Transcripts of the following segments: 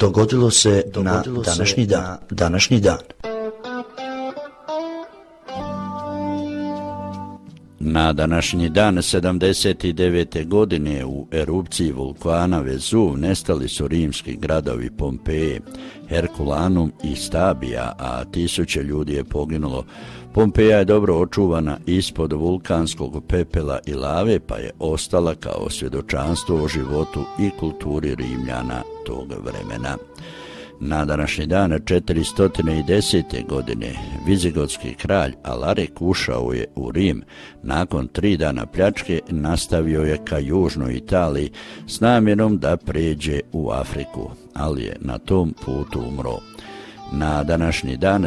Dogodilo se na današnji dan. Na današnji dan 79. godine u erupciji vulkana Vezuv nestali su rimski gradovi Pompeje, Herkulanum i Stabija, a tisuće ljudi je poginulo. Pompeja je dobro očuvana ispod vulkanskog pepela i lave, pa je ostala kao svjedočanstvo o životu i kulturi Rimljana tog vremena. Na današnji dan 410. godine vizigotski kralj Alarek ušao je u Rim. Nakon 3 dana pljačke nastavio je ka južnoj Italiji s namjerom da pređe u Afriku, ali je na tom putu umro. Na današnji dan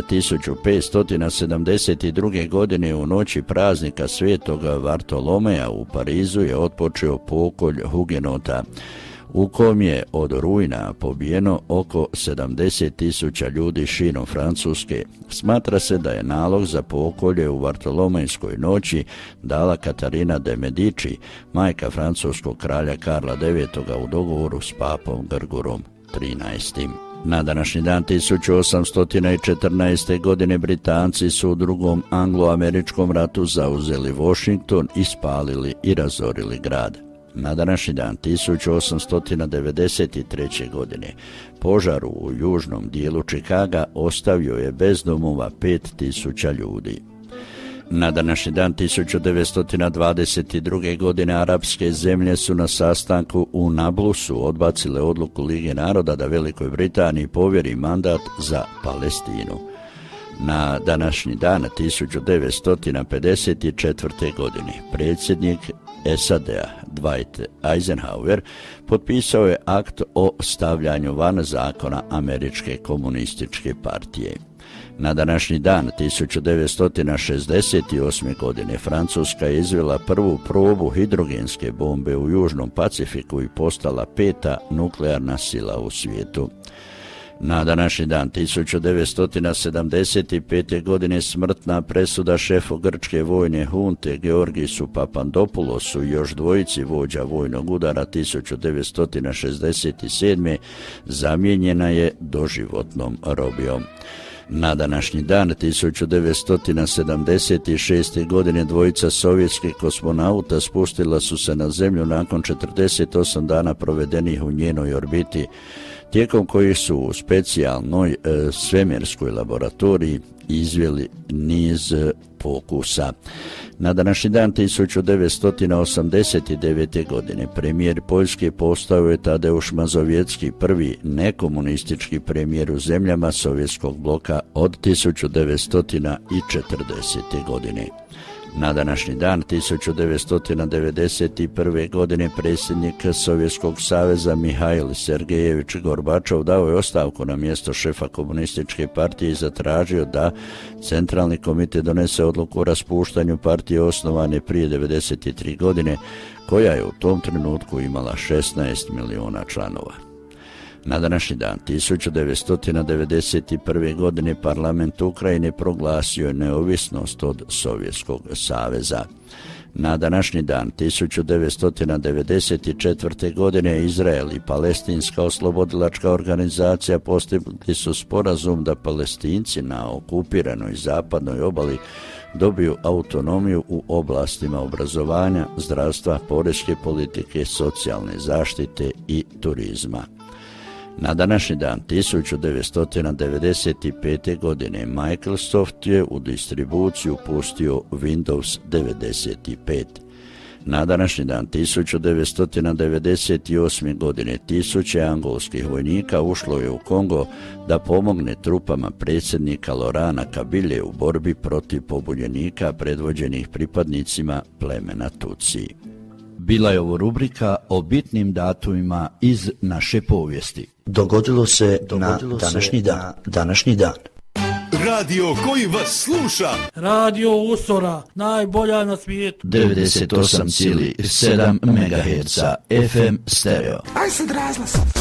1572. godine u noći praznika Svetoga Vartolomeja u Parizu je otpočeo pokolj hugenota, u kom je od rujna pobijeno oko 70.000 ljudi širom Francuske. Smatra se da je nalog za pokolje u Vartolomejskoj noći dala Katarina de Medici, majka francuskog kralja Karla IX. U dogovoru s papom Grgurom XIII. Na današnji dan 1814. godine Britanci su u drugom anglo-američkom ratu zauzeli Washington i spalili i razorili grad. Na današnji dan 1893. godine požar u južnom dijelu Čikaga ostavio je bez domova 5.000 ljudi. Na današnji dan 1922. godine arapske zemlje su na sastanku u Nablusu odbacile odluku Lige naroda da Velikoj Britaniji povjeri mandat za Palestinu. Na današnji dan 1954. godine predsjednik SAD-a Dwight Eisenhower potpisao je akt o stavljanju van zakona Američke komunističke partije. Na današnji dan 1968. godine Francuska je izvela prvu probu hidrogenske bombe u Južnom Pacifiku i postala 5. nuklearna sila u svijetu. Na današnji dan 1975. godine smrtna presuda šefu grčke vojne hunte Georgisu Papandopulosu i još dvojici vođa vojnog udara 1967. zamijenjena je doživotnom robijom. Na današnji dan 1976. godine dvojica sovjetskih kosmonauta spustila su se na zemlju nakon 48 dana provedenih u njenoj orbiti, tijekom kojih su u specijalnoj svemirskoj laboratoriji izveli niz pokusa. Na današnji dan 1989. godine premijer Poljske postao je Tadeusz Mazowiecki, prvi nekomunistički premijer u zemljama sovjetskog bloka od 1940. godine. Na današnji dan 1991. godine predsjednik Sovjetskog saveza Mihail Sergejević Gorbačov dao je ostavku na mjesto šefa komunističke partije i zatražio da Centralni komitet donese odluku o raspuštanju partije osnovane prije 93 godine, koja je u tom trenutku imala 16 miliona članova. Na današnji dan 1991. godine parlament Ukrajine proglasio je neovisnost od Sovjetskog saveza. Na današnji dan 1994. godine Izrael i Palestinska oslobodilačka organizacija postigli su sporazum da Palestinci na okupiranoj zapadnoj obali dobiju autonomiju u oblastima obrazovanja, zdravstva, poreske politike, socijalne zaštite i turizma. Na današnji dan 1995. godine Microsoft je u distribuciju pustio Windows 95. Na današnji dan 1998. godine tisuće angolskih vojnika ušlo je u Kongo da pomogne trupama predsjednika Laurenta Kabile u borbi protiv pobunjenika predvođenih pripadnicima plemena Tutsi. Bila je ovo rubrika o bitnim datumima iz naše povijesti. Dogodilo se na današnji dan. Radio koji vas sluša. Radio Usora, najbolja na svijetu. 98,7 MHz FM stereo. Aj sad razglas.